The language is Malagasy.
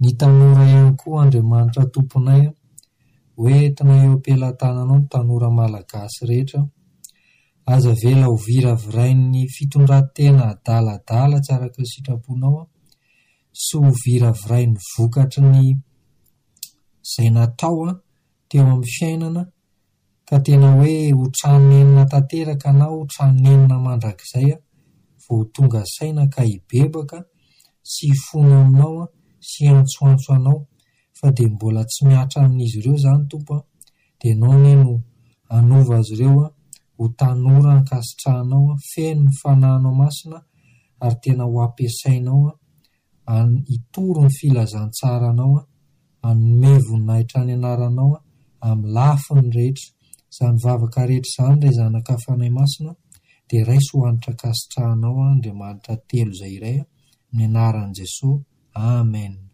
Ny tanora ihany koa Andriamanitra tomponay hoentina eo am-pelantananao ny tanora malagasy rehetra. Aza vela ho viravirain'ny fitondran-tena adaladala tsy araka ny sitraponao, sy ho viravirain'ny vokatry ny izay natao teo amin'ny fiainana, ka tena hoe ho tranenina tanteraka na ho tranenina mandrakizay vao tonga saina ka hibebaka sy hifono aminao sy antsoantso anao, fa dia mbola tsy miatra amin'izy ireo zany tompo, dia ianao no anova azy ireo ho tanora ankasitrahanao, feno ny fanahinao masina ary tena ho ampiasainao hitoro ny filazantsaranao, hanome voninahitra ny anaranao amin'ny lafiny rehetra. Izany vavaka rehetra izany ray zanaka fanahy masina dia raiso ho anitra kasitrahanao Andriamanitra telo izay iray, amin'ny anaran'i Jesosy. Amen.